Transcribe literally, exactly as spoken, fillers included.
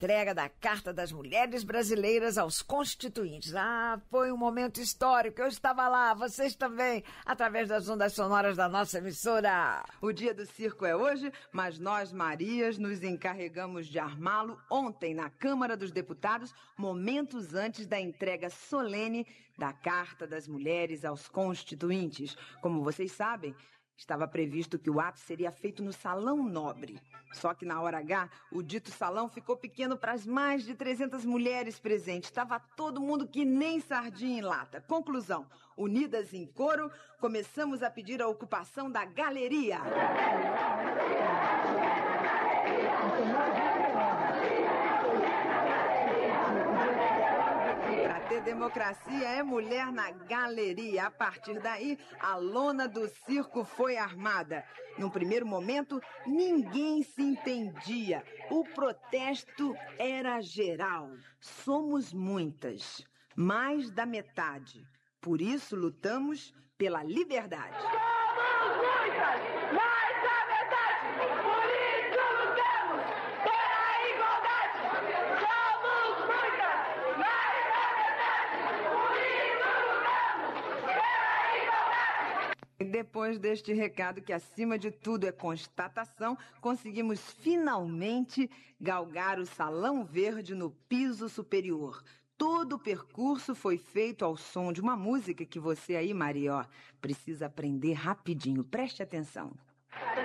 entrega da Carta das Mulheres Brasileiras aos Constituintes. Ah, foi um momento histórico. Eu estava lá, vocês também, através das ondas sonoras da nossa emissora. O dia do circo é hoje, mas nós, Marias, nos encarregamos de armá-lo ontem na Câmara dos Deputados, momentos antes da entrega solene da Carta das Mulheres aos Constituintes. Como vocês sabem, estava previsto que o ato seria feito no Salão Nobre. Só que na hora H, o dito salão ficou pequeno para as mais de trezentas mulheres presentes. Estava todo mundo que nem sardinha em lata. Conclusão, unidas em coro, começamos a pedir a ocupação da galeria. Para ter democracia é mulher na galeria. A partir daí, a lona do circo foi armada. No primeiro momento, ninguém se entendia. O protesto era geral. Somos muitas, mais da metade. Por isso, lutamos pela liberdade. Somos muitas, mais da metade. Por isso, lutamos pela igualdade. Somos muitas, mais da metade. Por isso, lutamos pela igualdade. E depois deste recado, que acima de tudo é constatação, conseguimos finalmente galgar o Salão Verde no piso superior. Todo o percurso foi feito ao som de uma música que você aí, Maria, ó, precisa aprender rapidinho. Preste atenção.